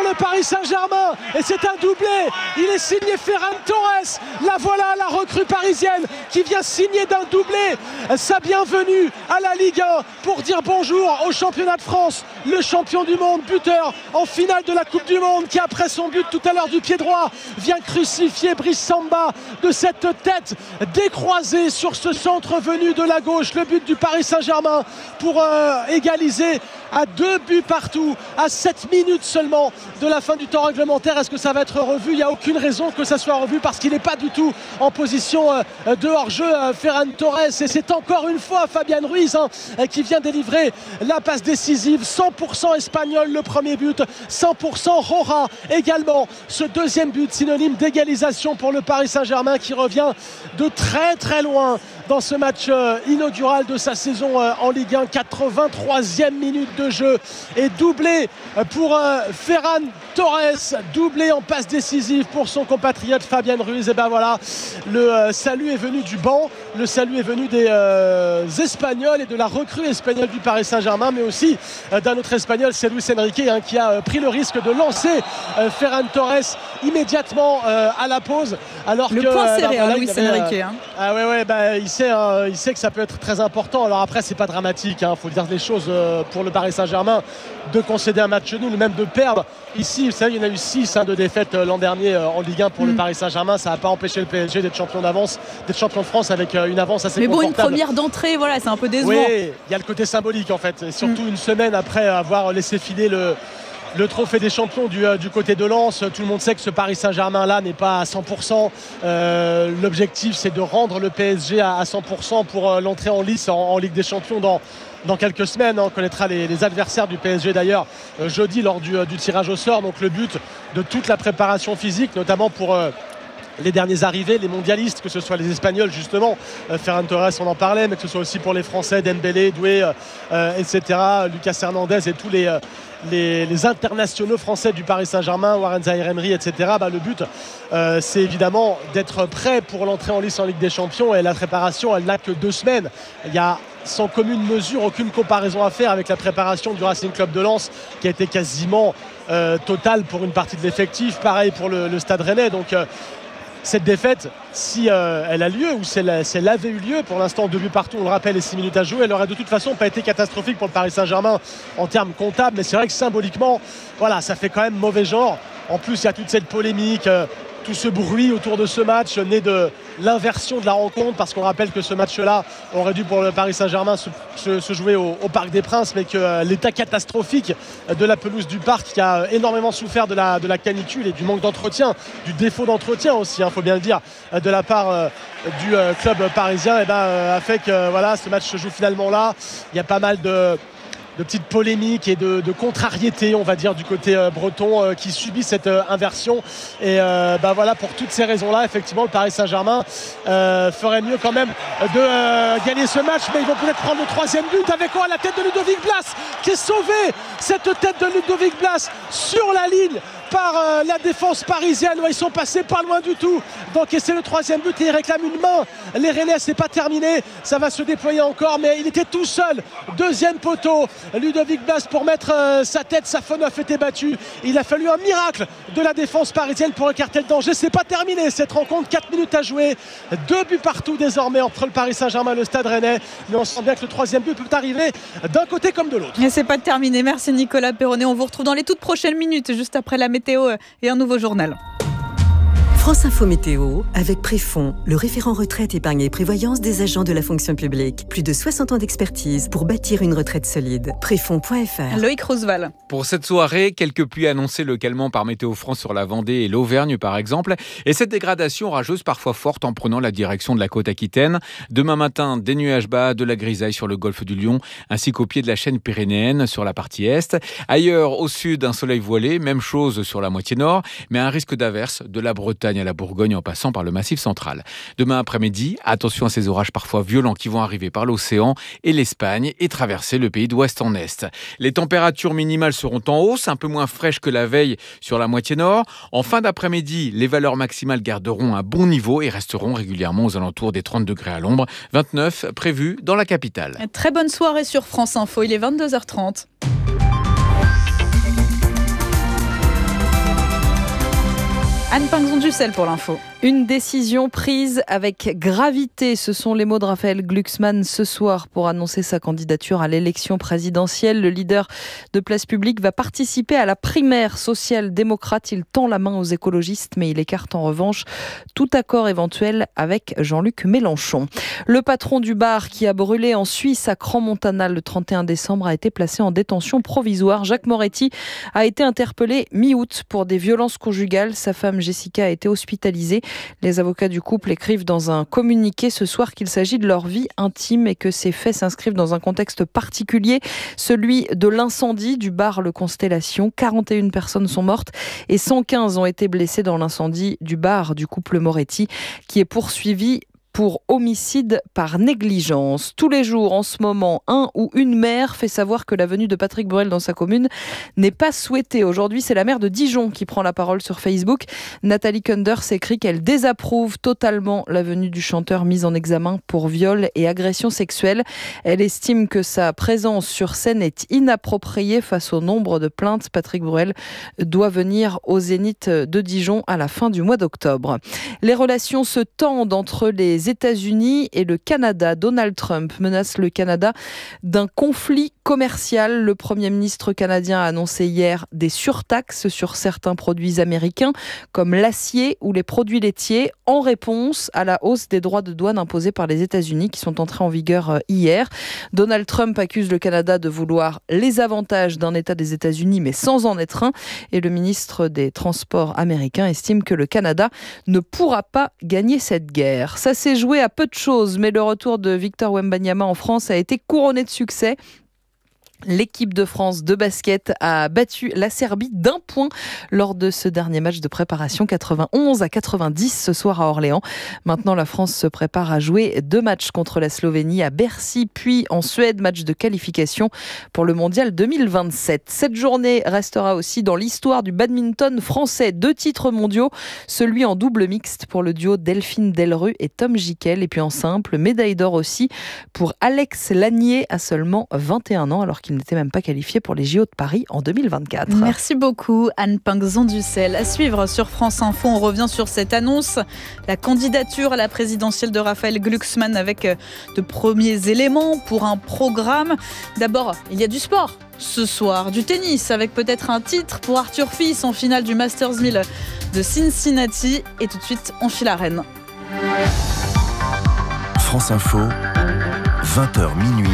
le Paris Saint-Germain et c'est un doublé. Il est signé Ferran Torres. La voilà, la recrue parisienne qui vient signer d'un doublé sa bienvenue à la Ligue 1 pour dire bonjour au championnat de France. Le champion du monde, buteur en finale de la Coupe du Monde, qui après son but tout à l'heure du pied droit vient crucifier Brice Samba de cette tête décroisée sur ce centre venu de la gauche. Le but du Paris Saint-Germain pour égaliser à 2 buts partout, à 7 minutes seulement de la fin du temps réglementaire. Est-ce que ça va être revu? Il n'y a aucune raison que ça soit revu parce qu'il n'est pas du tout en position de hors-jeu, Ferran Torres. Et c'est encore une fois Fabian Ruiz qui vient délivrer la passe décisive. 100% espagnol le premier but, 100% Roja également. Ce deuxième but, synonyme d'égalisation pour le Paris Saint-Germain qui revient de très très loin dans ce match inaugural de sa saison en Ligue 1. 83e minute de jeu et doublé pour Ferran Torres, doublé en passe décisive pour son compatriote Fabian Ruiz. Et ben voilà, le salut est venu du banc, le salut est venu des Espagnols et de la recrue espagnole du Paris Saint-Germain, mais aussi d'un autre Espagnol, c'est Luis Enrique, qui a pris le risque de lancer Ferran Torres immédiatement à la pause, alors le que point serré, voilà, Luis Enrique. Ah ouais, il sait que ça peut être très important. Alors après, c'est pas dramatique, faut dire les choses pour le Paris Saint-Germain, de concéder un match nul ou même de perdre. Ici, vous savez, il y en a eu 6 de défaites l'an dernier en Ligue 1 pour le Paris Saint-Germain. Ça n'a pas empêché le PSG d'être champion d'avance, d'être champion de France avec une avance assez confortable. Mais bon, une première d'entrée, voilà, c'est un peu décevant. Oui, il y a le côté symbolique en fait, et surtout une semaine après avoir laissé filer le trophée des champions du côté de Lens. Tout le monde sait que ce Paris Saint-Germain là n'est pas à 100%. L'objectif, c'est de rendre le PSG à 100% pour l'entrée en lice en Ligue des Champions dans quelques semaines. On connaîtra les adversaires du PSG d'ailleurs jeudi lors du tirage au sort. Donc le but de toute la préparation physique, notamment pour les derniers arrivés, les mondialistes, que ce soit les Espagnols justement, Ferran Torres on en parlait, mais que ce soit aussi pour les Français, Dembélé, Doué, etc., Lucas Hernandez et tous les internationaux français du Paris Saint-Germain, Warren Zaïre-Emery, etc. Le but, c'est évidemment d'être prêt pour l'entrée en lice en Ligue des Champions, et la préparation, elle n'a que 2 semaines. Il y a sans commune mesure aucune comparaison à faire avec la préparation du Racing Club de Lens qui a été quasiment totale pour une partie de l'effectif. Pareil pour le Stade Rennais. Donc cette défaite, si elle a lieu ou si elle avait eu lieu, pour l'instant 2 buts partout, on le rappelle, et 6 minutes à jouer, elle aurait de toute façon pas été catastrophique pour le Paris Saint-Germain en termes comptables, mais c'est vrai que symboliquement, voilà, ça fait quand même mauvais genre. En plus, il y a toute cette polémique, tout ce bruit autour de ce match né de l'inversion de la rencontre, parce qu'on rappelle que ce match-là aurait dû pour le Paris Saint-Germain se jouer au Parc des Princes, mais que l'état catastrophique de la pelouse du Parc, qui a énormément souffert de la canicule et du manque d'entretien, du défaut d'entretien aussi, faut bien le dire, de la part du club parisien, a fait que voilà, ce match se joue finalement là. Il y a pas mal de petites polémiques et de contrariétés, on va dire, du côté breton qui subit cette inversion. Et voilà, pour toutes ces raisons-là, effectivement, le Paris Saint-Germain ferait mieux quand même de gagner ce match, mais ils vont peut-être prendre le 3e but avec quoi? La tête de Ludovic Blas qui est sauvé, cette tête de Ludovic Blas sur la ligne par la défense parisienne. Ils sont passés pas loin du tout d'encaisser le 3e but et ils réclament une main. Les Rennais, c'est pas terminé, ça va se déployer encore, mais il était tout seul. 2e poteau, Ludovic Blas pour mettre sa tête. Safonov était battu. Il a fallu un miracle de la défense parisienne pour écarter le danger. C'est pas terminé cette rencontre, 4 minutes à jouer, 2 buts partout désormais entre le Paris Saint-Germain et le Stade Rennais, mais on sent bien que le 3e but peut arriver d'un côté comme de l'autre. Et c'est pas terminé. Merci Nicolas Perronnet, on vous retrouve dans les toutes prochaines minutes, juste après la météo et un nouveau journal. France Info Météo, avec Préfond, le référent retraite, épargne et prévoyance des agents de la fonction publique. Plus de 60 ans d'expertise pour bâtir une retraite solide. Préfond.fr. Loïc Roosevelt. Pour cette soirée, quelques pluies annoncées localement par Météo France sur la Vendée et l'Auvergne par exemple. Et cette dégradation orageuse parfois forte en prenant la direction de la côte aquitaine. Demain matin, des nuages bas, de la grisaille sur le golfe du Lion, ainsi qu'au pied de la chaîne pyrénéenne sur la partie est. Ailleurs, au sud, un soleil voilé, même chose sur la moitié nord, mais un risque d'averse de la Bretagne à la Bourgogne en passant par le Massif central. Demain après-midi, attention à ces orages parfois violents qui vont arriver par l'océan et l'Espagne et traverser le pays d'ouest en est. Les températures minimales seront en hausse, un peu moins fraîches que la veille sur la moitié nord. En fin d'après-midi, les valeurs maximales garderont un bon niveau et resteront régulièrement aux alentours des 30 degrés à l'ombre, 29 prévus dans la capitale. Très bonne soirée sur France Info, il est 22h30. Anne Pinxon-Dussel pour l'info. Une décision prise avec gravité, ce sont les mots de Raphaël Glucksmann ce soir pour annoncer sa candidature à l'élection présidentielle. Le leader de Place Publique va participer à la primaire social-démocrate. Il tend la main aux écologistes, mais il écarte en revanche tout accord éventuel avec Jean-Luc Mélenchon. Le patron du bar qui a brûlé en Suisse à Crans-Montana le 31 décembre a été placé en détention provisoire. Jacques Moretti a été interpellé mi-août pour des violences conjugales. Sa femme Jessica a été hospitalisée. Les avocats du couple écrivent dans un communiqué ce soir qu'il s'agit de leur vie intime et que ces faits s'inscrivent dans un contexte particulier, celui de l'incendie du bar Le Constellation. 41 personnes sont mortes et 115 ont été blessées dans l'incendie du bar du couple Moretti qui est poursuivi pour homicide par négligence. Tous les jours, en ce moment, un ou une maire fait savoir que la venue de Patrick Bruel dans sa commune n'est pas souhaitée. Aujourd'hui, c'est la maire de Dijon qui prend la parole sur Facebook. Nathalie Kunders écrit qu'elle désapprouve totalement la venue du chanteur mis en examen pour viol et agression sexuelle. Elle estime que sa présence sur scène est inappropriée face au nombre de plaintes. Patrick Bruel doit venir au Zénith de Dijon à la fin du mois d'octobre. Les relations se tendent entre les États-Unis et le Canada. Donald Trump menace le Canada d'un conflit commercial. Le Premier ministre canadien a annoncé hier des surtaxes sur certains produits américains comme l'acier ou les produits laitiers en réponse à la hausse des droits de douane imposés par les États-Unis qui sont entrés en vigueur hier. Donald Trump accuse le Canada de vouloir les avantages d'un État des États-Unis mais sans en être un. Et le ministre des Transports américain estime que le Canada ne pourra pas gagner cette guerre. Ça s'est joué à peu de choses, mais le retour de Victor Wembanyama en France a été couronné de succès. L'équipe de France de basket a battu la Serbie d'1 point lors de ce dernier match de préparation, 91-90 ce soir à Orléans. Maintenant, la France se prépare à jouer 2 matchs contre la Slovénie à Bercy, puis en Suède, match de qualification pour le Mondial 2027. Cette journée restera aussi dans l'histoire du badminton français. 2 titres mondiaux, celui en double mixte pour le duo Delphine Delrue et Tom Gickel, et puis en simple, médaille d'or aussi pour Alex Lanier à seulement 21 ans, alors qu'il n'était même pas qualifié pour les JO de Paris en 2024. Merci beaucoup Anne Pinxon-Dussel. À suivre sur France Info, on revient sur cette annonce, la candidature à la présidentielle de Raphaël Glucksmann avec de premiers éléments pour un programme. D'abord, il y a du sport ce soir, du tennis avec peut-être un titre pour Arthur Fils en finale du Masters 1000 de Cincinnati. Et tout de suite, on file à Rennes. France Info, 20h minuit.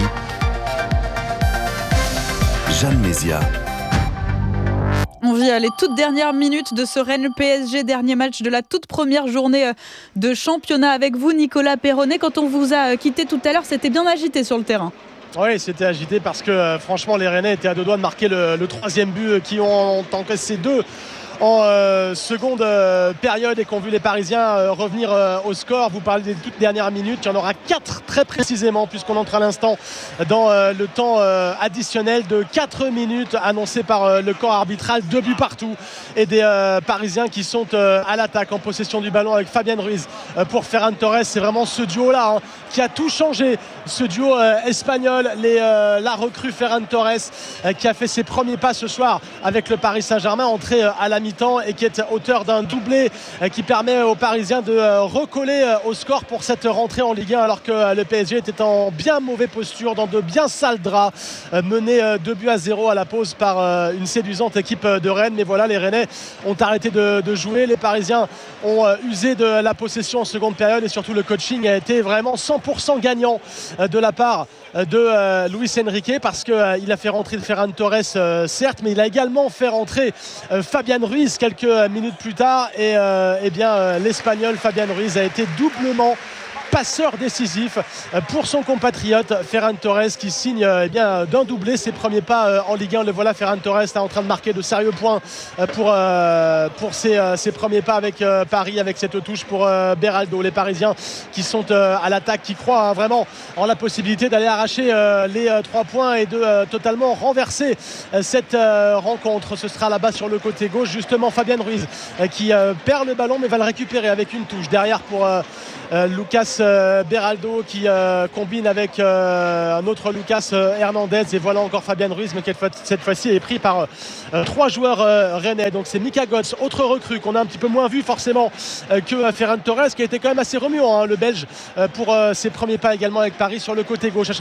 Jeanne Mézia. On vit les toutes dernières minutes de ce Rennes PSG, dernier match de la toute première journée de championnat avec vous, Nicolas Perronnet. Quand on vous a quitté tout à l'heure, c'était bien agité sur le terrain. Oui, c'était agité parce que franchement, les Rennais étaient à 2 doigts de marquer le 3e but qui ont encaissé 2 en seconde période et qu'ont vu les Parisiens revenir au score. Vous parlez des toutes dernières minutes, il y en aura 4 très précisément puisqu'on entre à l'instant dans le temps additionnel de 4 minutes annoncé par le corps arbitral. 2 buts partout et des Parisiens qui sont à l'attaque en possession du ballon avec Fabien Ruiz pour Ferran Torres. C'est vraiment ce duo-là qui a tout changé, ce duo espagnol, la recrue Ferran Torres qui a fait ses premiers pas ce soir avec le Paris Saint-Germain, entré à la mi-temps et qui est auteur d'un doublé qui permet aux Parisiens de recoller au score pour cette rentrée en Ligue 1 alors que le PSG était en bien mauvaise posture, dans de bien sales draps, mené 2-0 à la pause par une séduisante équipe de Rennes. Mais voilà, les Rennais ont arrêté de jouer, les Parisiens ont usé de la possession en seconde période et surtout le coaching a été vraiment 100% gagnant de la part de Luis Enrique parce qu'il a fait rentrer Ferran Torres certes, mais il a également fait rentrer Fabien Ruiz quelques minutes plus tard et l'Espagnol Fabien Ruiz a été doublement passeur décisif pour son compatriote Ferran Torres qui signe d'un doublé ses premiers pas en Ligue 1. Le voilà, Ferran Torres est en train de marquer de sérieux points pour ses premiers pas avec Paris, avec cette touche pour Beraldo. Les Parisiens qui sont à l'attaque, qui croient vraiment en la possibilité d'aller arracher les 3 points et de totalement renverser cette rencontre. Ce sera là-bas sur le côté gauche justement Fabien Ruiz qui perd le ballon mais va le récupérer avec une touche derrière pour Lucas Beraldo qui combine avec un autre Lucas Hernandez, et voilà encore Fabien Ruiz, mais cette fois-ci est pris par 3 joueurs rennais. Donc c'est Mika Götze, autre recrue qu'on a un petit peu moins vu forcément que Ferran Torres, qui a été quand même assez remuant, le Belge, pour ses premiers pas également avec Paris sur le côté gauche.